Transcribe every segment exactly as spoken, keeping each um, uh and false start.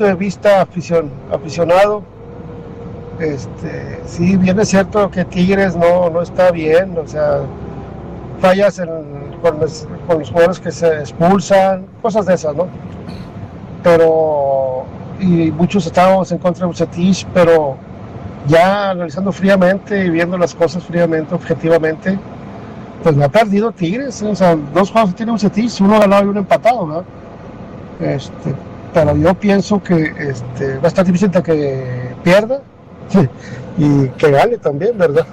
de vista aficion, aficionado, este, sí, bien es cierto que Tigres no, no está bien, o sea, fallas en, con, los, con los jugadores que se expulsan, cosas de esas, ¿no? Pero, y muchos estábamos en contra de Vucetich, pero ya analizando fríamente y viendo las cosas fríamente, objetivamente, pues me ha perdido Tigres, ¿eh? O sea, dos juegos que tiene Vucetich, uno ganado y uno empatado, ¿no? Este, pero yo pienso que este, va a estar difícil de que pierda y que gane también, ¿verdad?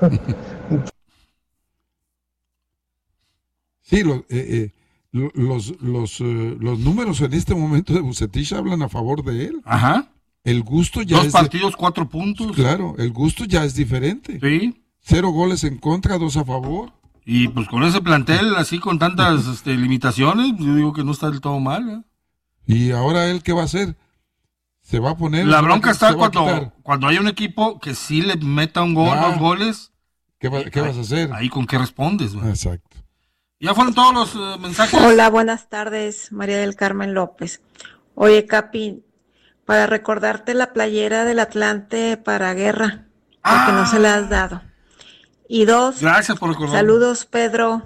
Sí, lo, eh, eh, lo, los, los, uh, los números en este momento de Vucetich hablan a favor de él. Ajá. El gusto ya Dos es... Dos partidos, de... cuatro puntos. Claro, el gusto ya es diferente. Sí. Cero goles en contra, dos a favor. Y pues con ese plantel así, con tantas este, limitaciones, yo digo que no está del todo mal, ¿eh? ¿Y ahora él qué va a hacer? ¿Se va a poner? La bronca a, está cuando, cuando hay un equipo que sí le meta un gol, ah, dos goles. ¿Qué, va, ¿qué ahí, vas a hacer? Ahí con qué respondes, ¿no? Exacto. Ya fueron todos los uh, mensajes. Hola, buenas tardes, María del Carmen López. Oye, Capi, para recordarte la playera del Atlante para Guerra, ah, porque no se la has dado. Y dos, gracias por recordar. Saludos, Pedro.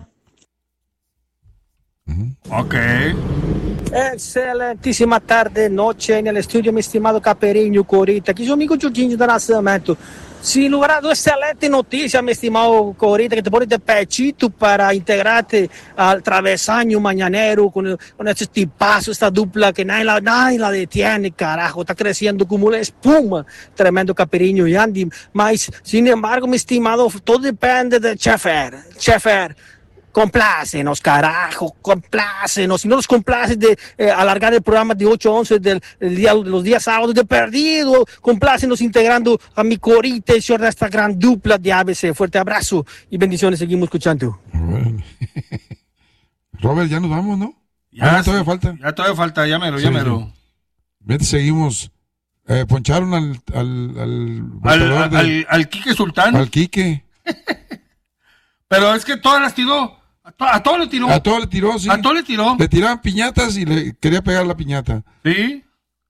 Uh-huh. Ok. Excelentíssima tarde, noite aí no estúdio, meu estimado Caperinho, Corita. Aqui é o amigo Judinho do Nascimento. Sin lugar a dudas, excelente noticia, mi estimado Corita, que te pones de pechito para integrarte al travesaño mañanero con, con este tipazo, esta dupla que nadie la, nadie la detiene, carajo, está creciendo como una espuma, tremendo Caperinho y Andy. Mas, sin embargo, mi estimado, todo depende de Chefer, Chefer. Complácenos, carajo, complácenos. Si no nos complaces de eh, alargar el programa de ocho a once del el día, los días sábados de perdido, complácenos integrando a mi Corita y de esta gran dupla de A B C. Fuerte abrazo y bendiciones, seguimos escuchando. Bueno. Robert, ya nos vamos, ¿no? Ya, ah, todavía falta. Ya todavía falta, llámelo, sí, llámelo. Vete, seguimos. Eh, poncharon al al al al, al, de, al, al Quique Sultán. Al Quique. Pero es que todas las tiró. A, to- a todo le tiró. A todo le tiró, sí. A todo le tiró. Le tiraban piñatas y le quería pegar la piñata. Sí.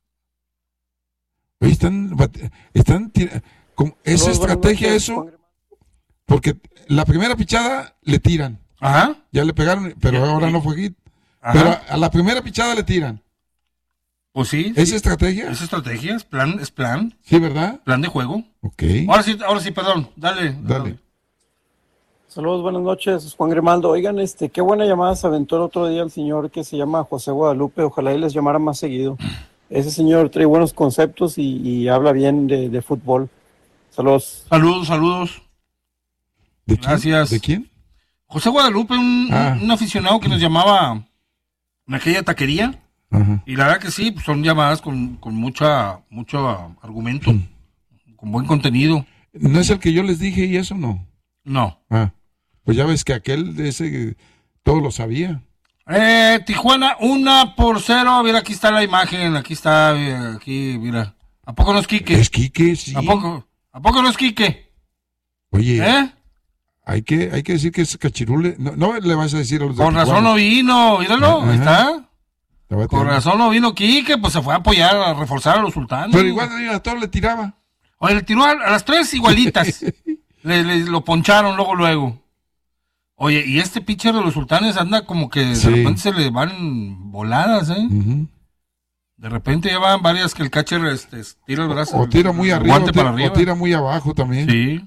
Oye, están, están tir- ¿es estrategia eso? Porque la primera pichada le tiran. Ajá. Ya le pegaron, pero ahora no fue hit. Ajá. Pero a la primera pichada le tiran. Pues sí. ¿Es sí. estrategia? Es estrategia, es plan, es plan. Sí, ¿verdad? Plan de juego. Ok. Ahora sí, ahora sí, perdón. Dale. Dale. dale. Saludos, buenas noches, es Juan Grimaldo. Oigan, este, qué buena llamada se aventó el otro día el señor que se llama José Guadalupe. Ojalá él les llamara más seguido. Ese señor trae buenos conceptos y, y habla bien de, de fútbol. Saludos. Saludos, saludos. ¿De quién? Gracias. ¿De quién? José Guadalupe, un, ah. un, un aficionado que nos llamaba en aquella taquería. Ajá. Y la verdad que sí, pues son llamadas con, con mucha, mucho argumento, mm. con buen contenido. ¿No es el que yo les dije y eso no? No. Ah. Pues ya ves que aquel de ese todo lo sabía. Eh, Tijuana, una por cero. Mira, aquí está la imagen. Aquí está, mira, aquí, mira. ¿A poco no es Quique? Es Quique, sí. ¿A poco? ¿A poco no es Quique? Oye, ¿eh? Hay que, hay que decir que es Cachirule. No, no le vas a decir a los de Con razón Tijuana. no vino, míralo, Ajá. ahí está. Con Con razón no vino Quique, pues se fue a apoyar, a reforzar a los sultanes. Pero igual a todos le tiraba. Oye, le tiró a, a las tres igualitas. le, le lo poncharon luego, luego. Oye, y este pitcher de los sultanes anda como que Sí. de repente se le van voladas, ¿eh? Uh-huh. De repente ya van varias que el catcher este, tira el brazo. O tira muy arriba, guante o tira, para arriba. o tira muy abajo también. Sí.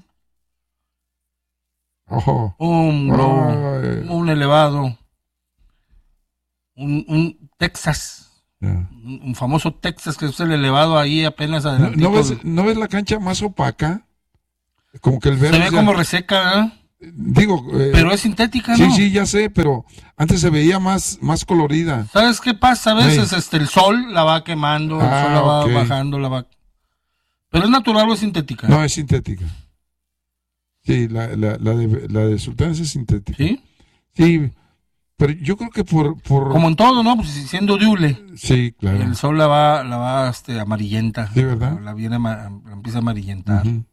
Ojo. Un globo, Ay. un elevado. Un, un Texas. Yeah. Un, un famoso Texas que es el elevado ahí apenas ¿No, adelante. no ves, ¿No ves la cancha más opaca? Como que el verde. Se ve ya- como reseca, ¿verdad? Digo. eh, Pero es sintética, Sí, ¿no? sí, ya sé, pero antes se veía más, más colorida. ¿Sabes qué pasa? A veces Sí. este, el sol la va quemando, el Ah, sol la va ok. bajando, la va... ¿Pero es natural o es sintética? No, es sintética. Sí, la, la, la, de, la de Sultanes es sintética. ¿Sí? Sí, pero yo creo que por... por... Como en todo, ¿no? Pues siendo diule. Sí, claro. El sol la va, la va este, amarillenta. Sí, ¿verdad? La, viene, ama- la empieza a amarillentar. Ujú.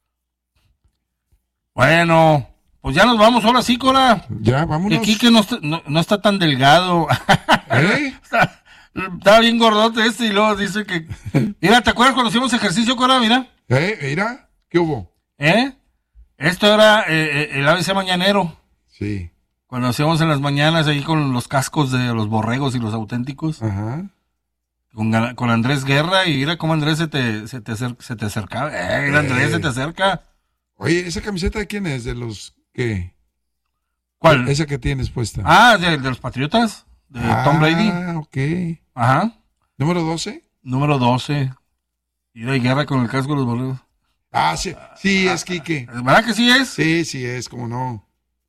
Bueno, pues ya nos vamos ahora sí, Cora. Ya, Que vámonos. Quique no está, no, no está tan delgado. ¿Eh? está, Estaba bien gordote este y luego dice que... Mira, ¿te acuerdas cuando hacíamos ejercicio, Cora? Mira. ¿Eh? Mira, ¿qué hubo? ¿Eh? Esto era eh, el A B C mañanero. Sí. Cuando hacíamos en las mañanas ahí con los cascos de los borregos y los auténticos. Ajá. Con, con Andrés Guerra y mira cómo Andrés se te, se te, acer, se te acercaba. Eh, mira, Andrés Eh. se te acerca. Oye, ¿esa camiseta de quién es? ¿De los qué? ¿Cuál? Esa que tienes puesta. Ah, de, de los Patriotas. De ah, Tom Brady. Ah, ok. Ajá. ¿Número doce? Número doce. Y de Guerra con el casco de los borregos. Ah, sí, sí, es Quique. ¿Verdad que sí es? Sí, sí es, cómo no.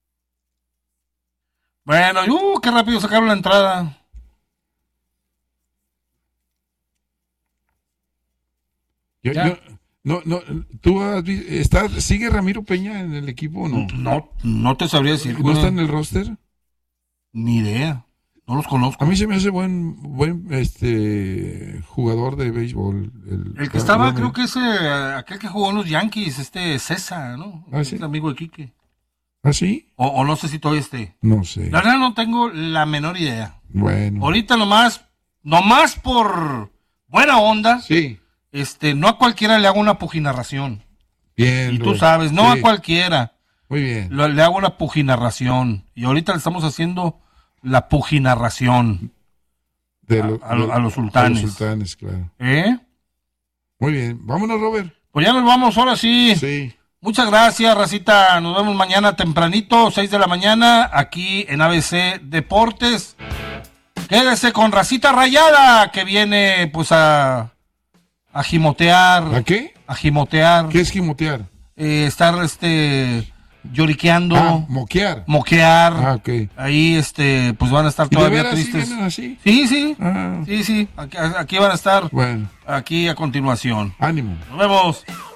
Bueno, uh, qué rápido sacaron la entrada. Yo, Ya. yo, no, no, ¿tú has visto, está, sigue Ramiro Peña en el equipo o no? No, no te sabría decir. ¿No güey. está en el roster? Ni idea. No los conozco. A mí se me hace buen, buen, este, jugador de béisbol. El, El que estaba, creo que es eh, aquel que jugó en los Yankees, este César, ¿no? Ah, sí. Es amigo de Quique. ¿Ah, sí? O, o no sé si todavía esté. No sé. La verdad no tengo la menor idea. Bueno. Ahorita nomás, nomás por buena onda, Sí. este, no a cualquiera le hago una pujinarración. Bien. Y tú Rubén. sabes, no Sí. a cualquiera. Muy bien. Lo- le hago una pujinarración. Y ahorita le estamos haciendo la pujinarración. De lo- a- a lo- de- a los sultanes. A los sultanes, claro. ¿Eh? Muy bien. Vámonos, Robert. Pues ya nos vamos, ahora sí. Sí. Muchas gracias, Racita. Nos vemos mañana tempranito, seis de la mañana, aquí en A B C Deportes. Quédese con Racita Rayada, que viene pues a, a gimotear. ¿A qué? A gimotear. ¿Qué es gimotear? Eh, estar este lloriqueando. Ah, moquear. Moquear. Ah, ok. Ahí este, pues van a estar ¿Y de todavía veras tristes. siguen así? Sí, sí. Ah. Sí, sí. Aquí, aquí van a estar. Bueno. Aquí a continuación. Ánimo. Nos vemos.